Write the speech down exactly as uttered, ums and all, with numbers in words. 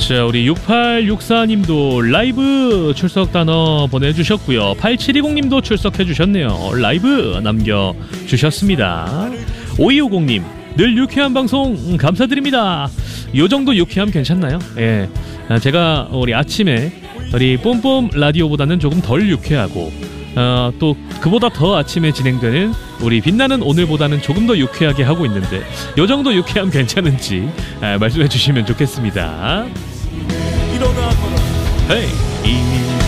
자, 우리 육팔육사님도 라이브 출석 단어 보내주셨고요. 팔칠이공님도 출석해주셨네요. 라이브 남겨주셨습니다. 오이오공님, 늘 유쾌한 방송 감사드립니다. 요정도 유쾌함 괜찮나요? 예, 제가 우리 아침에 우리 뽐뽐 라디오보다는 조금 덜 유쾌하고 어, 또 그보다 더 아침에 진행되는 우리 빛나는 오늘보다는 조금 더 유쾌하게 하고 있는데 요정도 유쾌함 괜찮은지 아, 말씀해 주시면 좋겠습니다. 헤이.